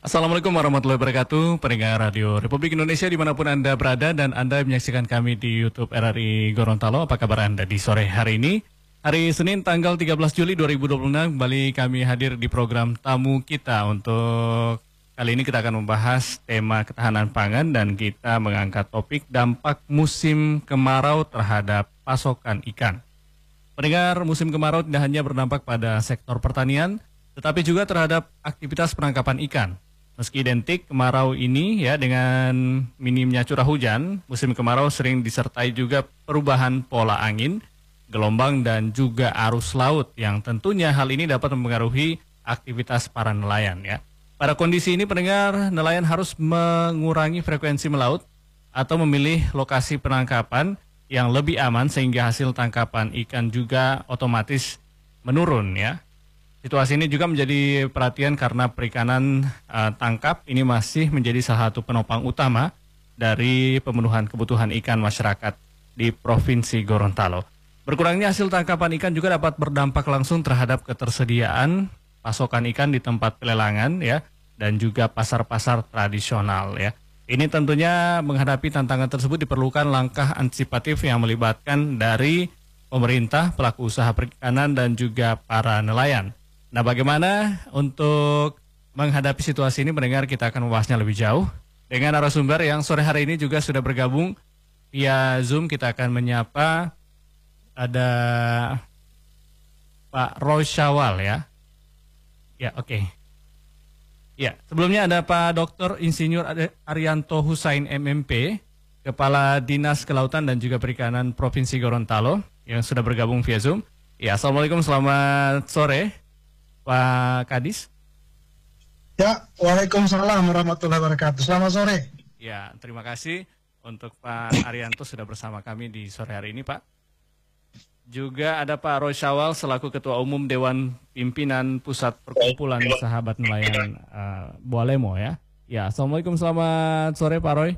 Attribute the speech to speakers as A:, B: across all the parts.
A: Assalamualaikum warahmatullahi wabarakatuh, pendengar Radio Republik Indonesia dimanapun Anda berada dan Anda menyaksikan kami di YouTube RRI Gorontalo. Apa kabar Anda di sore hari ini? Hari Senin tanggal 13 Juli 2026 kembali kami hadir di program tamu kita. Untuk kali ini kita akan membahas tema ketahanan pangan dan kita mengangkat topik dampak musim kemarau terhadap pasokan ikan. Pendengar, musim kemarau tidak hanya berdampak pada sektor pertanian, tetapi juga terhadap aktivitas penangkapan ikan. Meski identik kemarau ini ya dengan minimnya curah hujan, musim kemarau sering disertai juga perubahan pola angin, gelombang dan juga arus laut yang tentunya hal ini dapat mempengaruhi aktivitas para nelayan ya. Pada kondisi ini pendengar, nelayan harus mengurangi frekuensi melaut atau memilih lokasi penangkapan yang lebih aman sehingga hasil tangkapan ikan juga otomatis menurun ya. Situasi ini juga menjadi perhatian karena perikanan tangkap ini masih menjadi salah satu penopang utama dari pemenuhan kebutuhan ikan masyarakat di Provinsi Gorontalo. Berkurangnya hasil tangkapan ikan juga dapat berdampak langsung terhadap ketersediaan pasokan ikan di tempat pelelangan ya dan juga pasar-pasar tradisional ya. Ini tentunya menghadapi tantangan tersebut diperlukan langkah antisipatif yang melibatkan dari pemerintah, pelaku usaha perikanan dan juga para nelayan. Nah, bagaimana untuk menghadapi situasi ini mendengar kita akan membahasnya lebih jauh dengan narasumber yang sore hari ini juga sudah bergabung via Zoom. Kita akan menyapa ada Pak Roy Syawal ya. Ya, oke. Ya, sebelumnya ada Pak Dr. Insinyur Arianto Husain MMP, Kepala Dinas Kelautan dan juga Perikanan Provinsi Gorontalo yang sudah bergabung via Zoom. Ya, Assalamualaikum, selamat sore. Pak Kadis.
B: Ya, waalaikumsalam warahmatullahi wabarakatuh. Selamat sore.
A: Ya, terima kasih untuk Pak Arianto sudah bersama kami di sore hari ini, Pak. Juga ada Pak Roy Syawal selaku Ketua Umum Dewan Pimpinan Pusat Perkumpulan Sahabat Nelayan Bualemo ya. Ya, Assalamualaikum, selamat sore Pak Roy.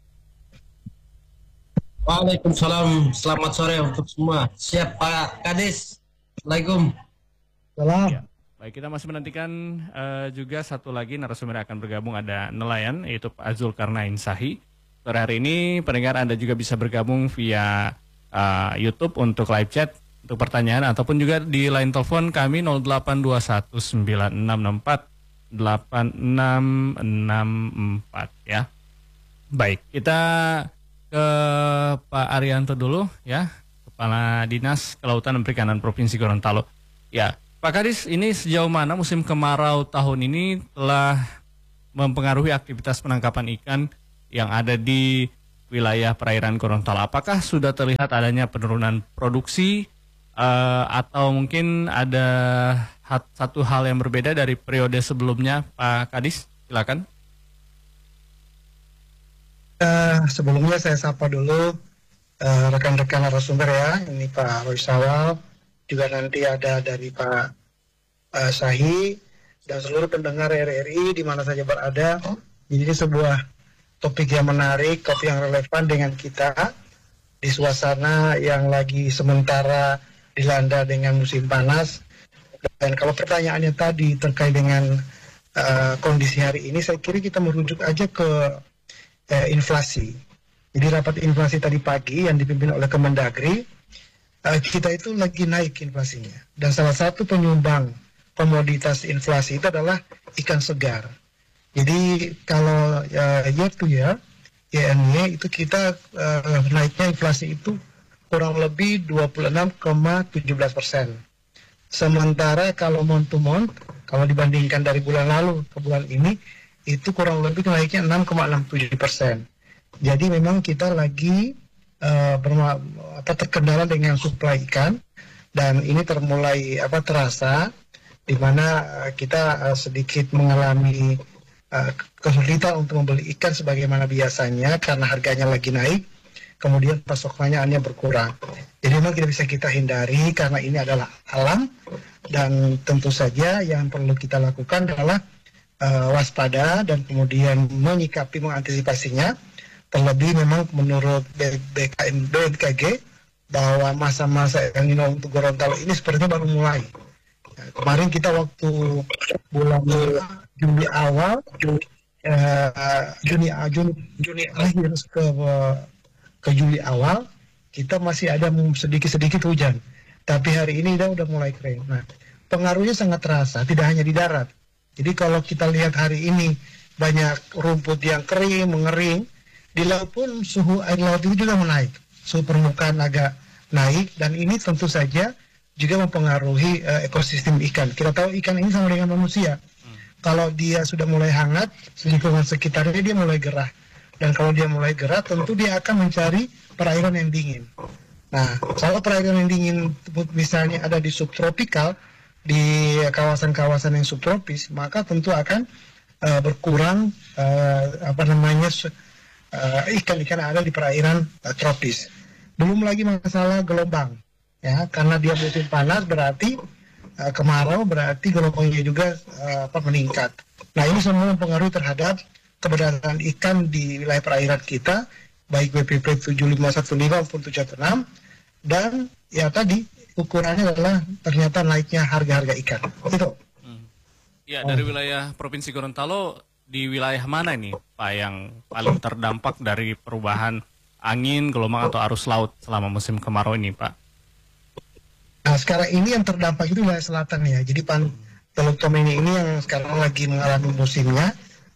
C: Waalaikumsalam, selamat sore untuk semua. Siap Pak Kadis. Assalamualaikum.
B: Salam.
A: Ya. Baik, kita masih menantikan juga satu lagi narasumber yang akan bergabung, ada nelayan, yaitu Pak Zulkarnain Sahi. Sore hari ini pendengar Anda juga bisa bergabung via YouTube untuk live chat, untuk pertanyaan, ataupun juga di line telepon kami 082196648664 ya. Baik, kita ke Pak Arianto dulu ya, Kepala Dinas Kelautan dan Perikanan Provinsi Gorontalo. Ya, Pak Kadis, ini sejauh mana musim kemarau tahun ini telah mempengaruhi aktivitas penangkapan ikan yang ada di wilayah perairan Gorontalo? Apakah sudah terlihat adanya penurunan produksi atau mungkin ada satu hal yang berbeda dari periode sebelumnya, Pak Kadis? Silakan.
B: Sebelumnya saya sapa dulu rekan-rekan narasumber ya. Ini Pak Roy Sawal. Juga nanti ada dari Pak Sahi dan seluruh pendengar RRI di mana saja berada. Jadi ini sebuah topik yang menarik, topik yang relevan dengan kita di suasana yang lagi sementara dilanda dengan musim panas. Dan kalau pertanyaannya tadi terkait dengan kondisi hari ini, saya kira kita merujuk aja ke inflasi. Jadi rapat inflasi tadi pagi yang dipimpin oleh Kemendagri, kita itu lagi naik inflasinya. Dan salah satu penyumbang komoditas inflasi itu adalah ikan segar. Jadi kalau year to year, YNY itu kita naiknya inflasi itu kurang lebih 26,17%. Sementara kalau month to month, kalau dibandingkan dari bulan lalu ke bulan ini, itu kurang lebih naiknya 6,67%. Jadi memang kita lagi terkendala dengan suplai ikan, dan ini termulai terasa di mana kita sedikit mengalami kesulitan untuk membeli ikan sebagaimana biasanya karena harganya lagi naik, kemudian pasokannya hanya berkurang. Jadi memang tidak bisa kita hindari karena ini adalah alam, dan tentu saja yang perlu kita lakukan adalah waspada dan kemudian menyikapi, mengantisipasinya. Terlebih memang menurut BMKG bahwa masa-masa El Nino untuk Gorontalo ini sepertinya baru mulai. Kemarin kita waktu bulan Juli awal, Juni akhir ke Juli awal kita masih ada sedikit-sedikit hujan. Tapi hari ini udah mulai kering. Nah, pengaruhnya sangat terasa, tidak hanya di darat. Jadi kalau kita lihat hari ini banyak rumput yang kering, mengering, di laut pun suhu air laut itu juga menaik. Suhu permukaan agak naik dan ini tentu saja juga mempengaruhi ekosistem ikan. Kita tahu ikan ini sama dengan manusia. Kalau dia sudah mulai hangat, lingkungan sekitarnya dia mulai gerah. Dan kalau dia mulai gerah, tentu dia akan mencari perairan yang dingin. Nah, kalau perairan yang dingin misalnya ada di subtropikal, di kawasan-kawasan yang subtropis, maka tentu akan berkurang ikan-ikan yang ada di perairan tropis. Belum lagi masalah gelombang, ya, karena dia musim panas berarti kemarau berarti gelombangnya juga meningkat. Nah, ini semua mempengaruhi terhadap keberadaan ikan di wilayah perairan kita, baik WPP 7515 maupun 76, dan ya tadi ukurannya adalah ternyata naiknya harga-harga ikan. Itu.
A: Ya, dari wilayah Provinsi Gorontalo, di wilayah mana ini Pak yang paling terdampak dari perubahan angin, gelombang atau arus laut selama musim kemarau ini, Pak?
B: Nah, sekarang ini yang terdampak itu wilayah selatan ya. Jadi Teluk Tomini ini yang sekarang lagi mengalami musimnya,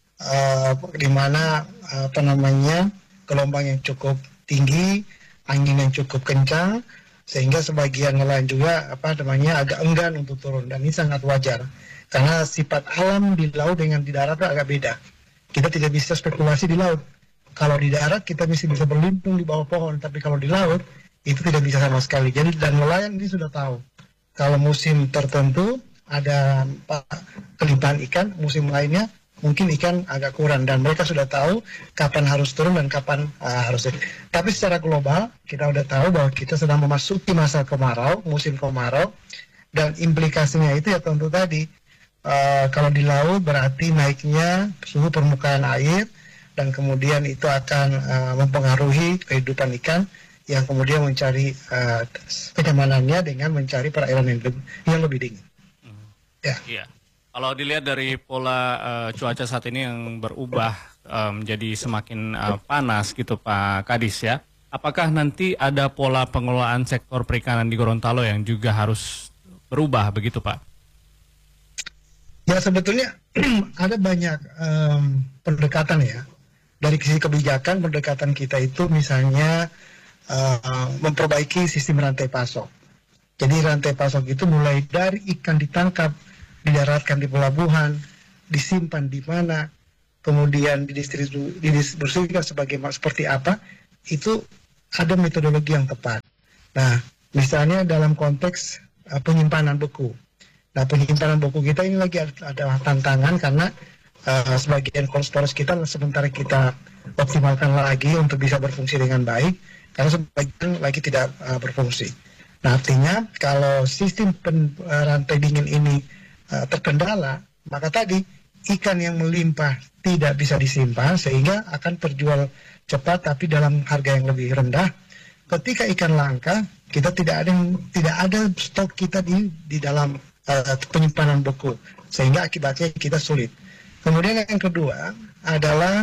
B: di mana gelombang yang cukup tinggi, angin yang cukup kencang, sehingga sebagian nelayan juga agak enggan untuk turun, dan ini sangat wajar karena sifat alam di laut dengan di darat agak beda. Kita tidak bisa spekulasi di laut. Kalau di darat kita bisa berlindung di bawah pohon, tapi kalau di laut itu tidak bisa sama sekali. Jadi dan nelayan ini sudah tahu kalau musim tertentu ada kelimpahan ikan, musim lainnya mungkin ikan agak kurang, dan mereka sudah tahu kapan harus turun dan kapan harus. Tapi secara global kita sudah tahu bahwa kita sedang memasuki masa kemarau, musim kemarau, dan implikasinya itu ya tentu tadi kalau di laut berarti naiknya suhu permukaan air, dan kemudian itu akan mempengaruhi kehidupan ikan yang kemudian mencari kenyamanannya dengan mencari perairan yang lebih dingin. Ya.
A: Iya. Kalau dilihat dari pola cuaca saat ini yang berubah menjadi semakin panas gitu Pak Kadis ya, apakah nanti ada pola pengelolaan sektor perikanan di Gorontalo yang juga harus berubah begitu Pak?
B: Ya, sebetulnya ada banyak pendekatan ya. Dari sisi kebijakan, pendekatan kita itu misalnya memperbaiki sistem rantai pasok. Jadi rantai pasok itu mulai dari ikan ditangkap, didaratkan di pelabuhan, disimpan di mana, kemudian didistribusikan seperti apa, itu ada metodologi yang tepat. Nah, misalnya dalam konteks penyimpanan beku. Nah, penyimpanan beku kita ini lagi ada tantangan karena sebagian cold storage kita sementara kita optimalkan lagi untuk bisa berfungsi dengan baik, karena sebagian lagi tidak berfungsi. Nah, artinya kalau sistem rantai dingin ini terkendala, maka tadi ikan yang melimpah tidak bisa disimpan sehingga akan terjual cepat tapi dalam harga yang lebih rendah. Ketika ikan langka, kita tidak ada stok kita di dalam penyimpanan beku, sehingga akibatnya kita sulit. Kemudian yang kedua adalah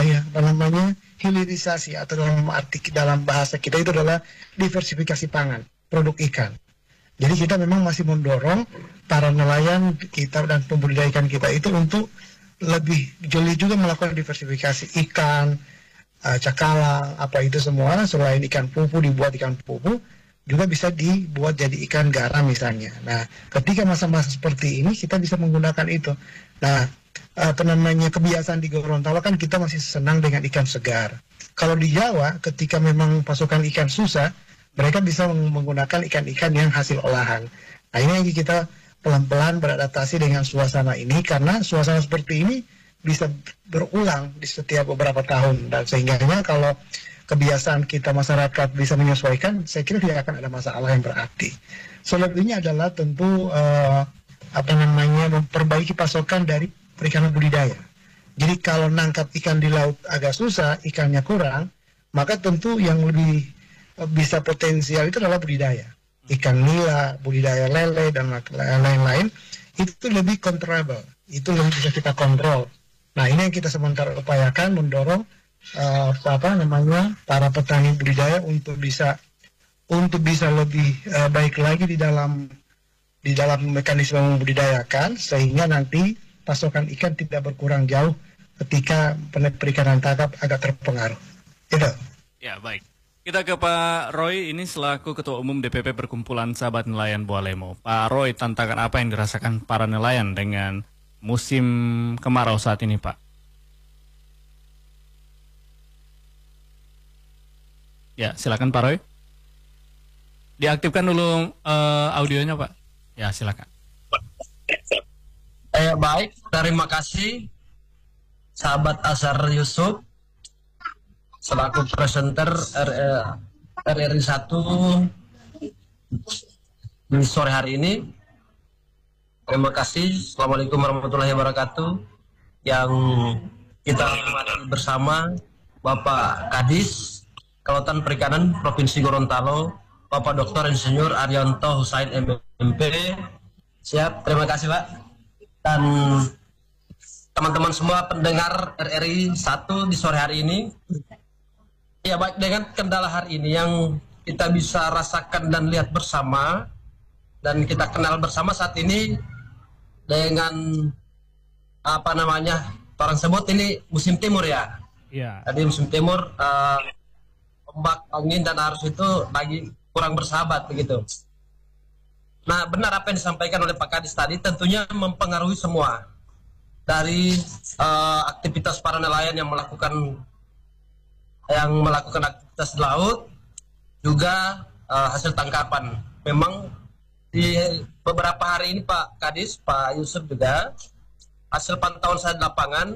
B: hilirisasi, atau dalam bahasa kita itu adalah diversifikasi pangan, produk ikan. Jadi kita memang masih mendorong para nelayan kita dan pembudidaya ikan kita itu untuk lebih jeli juga melakukan diversifikasi ikan, cakalang, apa itu semua. Selain ikan pupu, dibuat ikan pupu, juga bisa dibuat jadi ikan garam misalnya. Nah, ketika masa-masa seperti ini kita bisa menggunakan itu. Nah, kebiasaan di Gorontalo kan kita masih senang dengan ikan segar. Kalau di Jawa, ketika memang pasokan ikan susah, mereka bisa menggunakan ikan-ikan yang hasil olahan. Nah, ini yang kita pelan-pelan beradaptasi dengan suasana ini, karena suasana seperti ini bisa berulang di setiap beberapa tahun. Dan sehingga kalau kebiasaan kita masyarakat bisa menyesuaikan, saya kira tidak akan ada masalah yang berarti. Selebihnya adalah tentu memperbaiki pasokan dari perikanan budidaya. Jadi kalau nangkap ikan di laut agak susah, ikannya kurang, maka tentu yang lebih bisa potensial itu adalah budidaya. Ikan nila, budidaya lele, dan lain-lain, itu lebih controllable. itu lebih bisa kita kontrol. Nah, ini yang kita sementara upayakan, mendorong para petani budidaya untuk bisa lebih baik lagi di dalam mekanisme membudidayakan, sehingga nanti pasokan ikan tidak berkurang jauh ketika perikanan tangkap agak terpengaruh. Gitu.
A: Ya, baik. Kita ke Pak Roy, ini selaku Ketua Umum DPP Perkumpulan Sahabat Nelayan Bualemo. Pak Roy, tantangan apa yang dirasakan para nelayan dengan musim kemarau saat ini, Pak? Ya, silakan Pak Roy. Diaktifkan dulu audionya, Pak. Ya, silakan.
C: Baik, terima kasih sahabat Azhar Yusuf selaku presenter RRI 1 di sore hari ini. Terima kasih. Assalamualaikum warahmatullahi wabarakatuh. Yang kita hormati bersama Bapak Kadis Kelautan Perikanan Provinsi Gorontalo, Bapak Dr. Insinyur Arianto Husain MP. Siap, terima kasih Pak. Dan teman-teman semua pendengar RRI 1 di sore hari ini. Ya baik, dengan kendala hari ini yang kita bisa rasakan dan lihat bersama, dan kita kenal bersama saat ini dengan orang sebut ini musim timur ya.
A: Iya.
C: Tadi musim timur, ombak, angin dan arus itu lagi kurang bersahabat begitu. Nah, benar apa yang disampaikan oleh Pak Kadis tadi, tentunya mempengaruhi semua. Dari aktivitas para nelayan yang melakukan aktivitas di laut, juga hasil tangkapan. Memang di beberapa hari ini Pak Kadis, Pak Yusuf juga, hasil pantauan saya di lapangan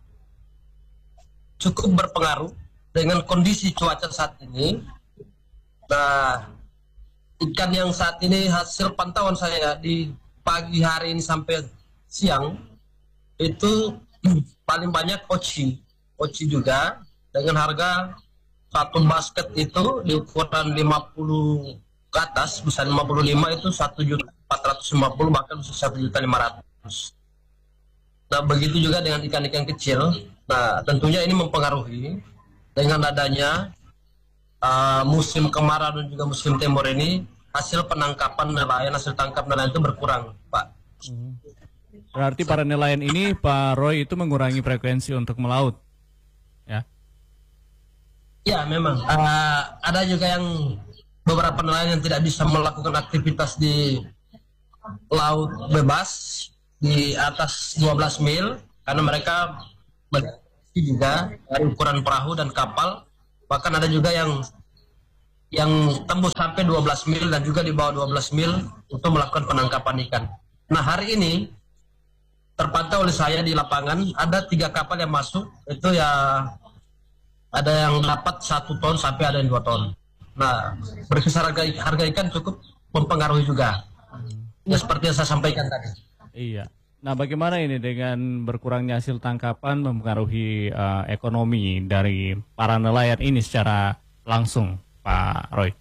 C: cukup berpengaruh dengan kondisi cuaca saat ini. Nah, ikan yang saat ini hasil pantauan saya di pagi hari ini sampai siang itu paling banyak oci juga, dengan harga satu basket itu di ukuran 50 ke atas, bisa 55 itu 1.450, bahkan bisa 1.500.000. Nah, begitu juga dengan ikan-ikan kecil. Nah, tentunya ini mempengaruhi dengan adanya musim kemarau dan juga musim timur ini, hasil penangkapan nelayan, hasil tangkap nelayan itu berkurang, Pak.
A: Berarti para nelayan ini, Pak Roy, itu mengurangi frekuensi untuk melaut, ya?
C: Ya, memang. Ada juga yang beberapa nelayan yang tidak bisa melakukan aktivitas di laut bebas di atas 12 mil, karena mereka juga dari ukuran perahu dan kapal. Bahkan ada juga yang tembus sampai 12 mil dan juga di bawah 12 mil untuk melakukan penangkapan ikan. Nah, hari ini terpantau oleh saya di lapangan ada 3 kapal yang masuk, itu ya ada yang dapat 1 ton sampai ada yang 2 ton. Nah, berkisar harga ikan cukup mempengaruhi juga. Ya, seperti yang saya sampaikan tadi.
A: Iya. Nah, bagaimana ini dengan berkurangnya hasil tangkapan mempengaruhi ekonomi dari para nelayan ini secara langsung, Pak Roy?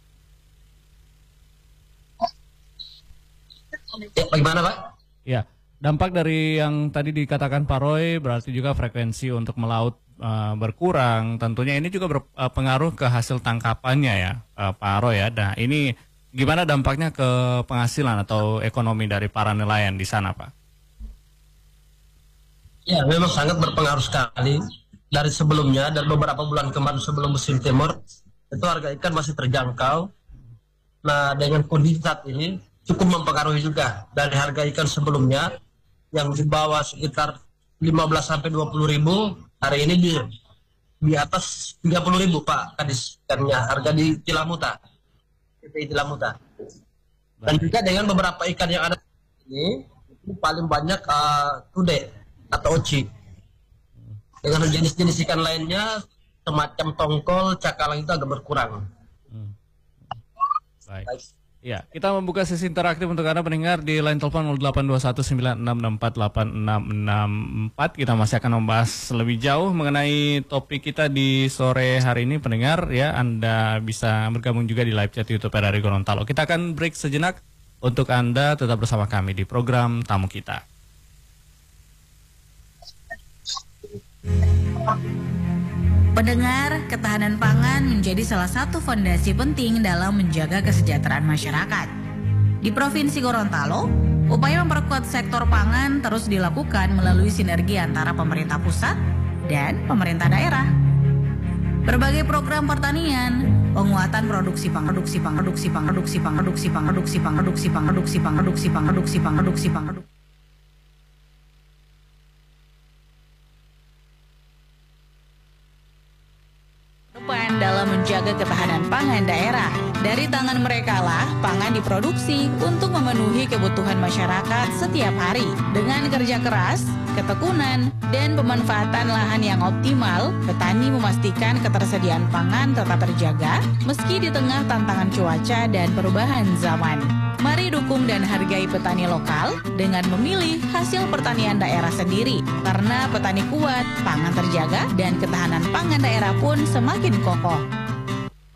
C: Ya, bagaimana, Pak?
A: Ya, dampak dari yang tadi dikatakan Pak Roy berarti juga frekuensi untuk melaut berkurang. Tentunya ini juga berpengaruh ke hasil tangkapannya ya, Pak Roy ya. Nah, ini gimana dampaknya ke penghasilan atau ekonomi dari para nelayan di sana, Pak?
C: Ya, memang sangat berpengaruh sekali. Dari sebelumnya, dan beberapa bulan kemarin sebelum musim timur, itu harga ikan masih terjangkau. Nah, dengan kondisi saat ini cukup mempengaruhi juga. Dari harga ikan sebelumnya yang di bawah sekitar 15 sampai 20 ribu, hari ini di atas 30 ribu, Pak Kadis, ikannya harga di Tilamuta. Dan juga dengan beberapa ikan yang ada ini, itu paling banyak tude atau oci. Dengan jenis-jenis ikan lainnya semacam tongkol, cakalang itu agak berkurang.
A: Baik. Ya, kita membuka sesi interaktif untuk Anda pendengar di line telepon 082196648664. Kita masih akan membahas lebih jauh mengenai topik kita di sore hari ini, pendengar ya. Anda bisa bergabung juga di live chat YouTube RRI Gorontalo. Kita akan break sejenak untuk Anda tetap bersama kami di program Tamu Kita.
D: Pendengar, ketahanan pangan menjadi salah satu fondasi penting dalam menjaga kesejahteraan masyarakat. Di Provinsi Gorontalo, upaya memperkuat sektor pangan terus dilakukan melalui sinergi antara pemerintah pusat dan pemerintah daerah. Berbagai program pertanian, penguatan produksi pangan, dalam menjaga ketahanan pangan daerah. Dari tangan merekalah pangan diproduksi untuk memenuhi kebutuhan masyarakat setiap hari. Dengan kerja keras, ketekunan, dan pemanfaatan lahan yang optimal, petani memastikan ketersediaan pangan tetap terjaga meski di tengah tantangan cuaca dan perubahan zaman. Mari dukung dan hargai petani lokal dengan memilih hasil pertanian daerah sendiri. Karena petani kuat, pangan terjaga, dan ketahanan pangan daerah pun semakin kokoh.